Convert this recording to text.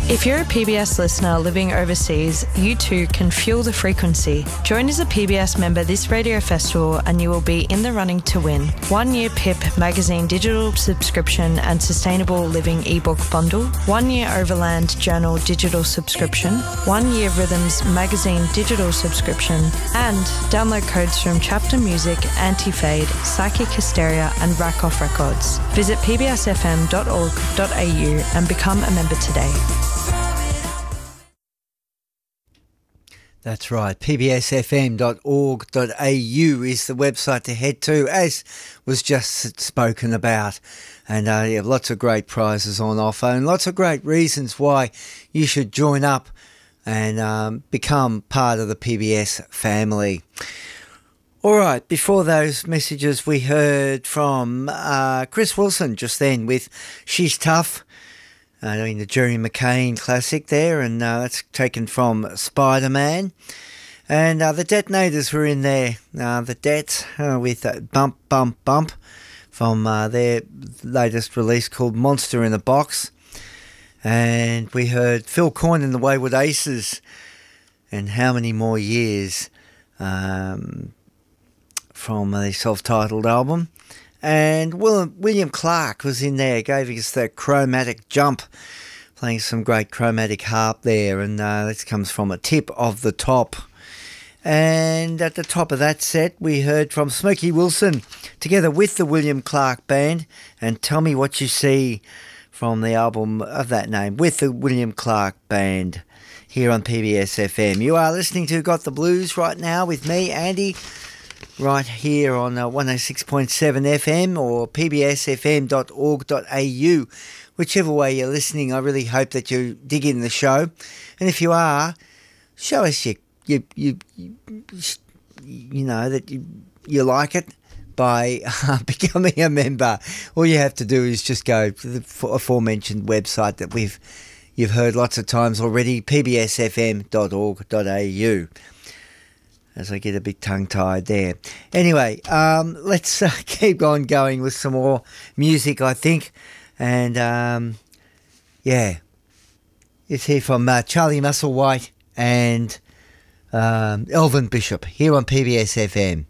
If you're a PBS listener living overseas, you too can feel the frequency. Join as a PBS member this radio festival and you will be in the running to win 1 year PIP magazine digital subscription and sustainable living ebook bundle, 1 year Overland Journal digital subscription, 1 year Rhythms magazine digital subscription, and download codes from Chapter Music, Anti-Fade, Psychic Hysteria and Rack Off Records. Visit pbsfm.org.au and become a member today. That's right, pbsfm.org.au is the website to head to, as was just spoken about. And you have lots of great prizes on offer and lots of great reasons why you should join up and become part of the PBS family. All right, before those messages we heard from Chris Wilson just then with She's Tough. The Jerry McCain classic there, and that's taken from Spider-Man. And the Detonators were in there, the Det with Bump, Bump, Bump from their latest release called Monster in a Box. And we heard Phil Coyne and the Wayward Aces and How Many More Years from the self-titled album. And William Clark was in there, gave us that chromatic jump, playing some great chromatic harp there, and this comes from A Tip of the Top. And at the top of that set, we heard from Smokey Wilson, together with the William Clark Band, and Tell Me What You See from the album of that name, with the William Clark Band, here on PBS FM. You are listening to Got the Blues right now with me, Andy, right here on 106.7 FM or pbsfm.org.au. Whichever way you're listening, I really hope that you dig in the show. And if you are, show us you know that you like it by becoming a member. All you have to do is just go to the aforementioned website that you've heard lots of times already, pbsfm.org.au. As I get a bit tongue-tied there. Anyway, let's keep on going with some more music, I think. And, it's here from Charlie Musselwhite and Elvin Bishop, here on PBS FM.